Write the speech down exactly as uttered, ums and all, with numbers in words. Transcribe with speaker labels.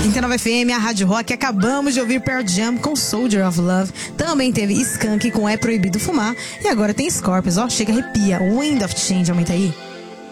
Speaker 1: noventa e nove F M, a Rádio Rock. Acabamos de ouvir Pearl Jam com Soldier of Love. Também teve Skank com É Proibido Fumar. E agora tem Scorpions, ó, chega arrepia. Wind of Change, aumenta aí.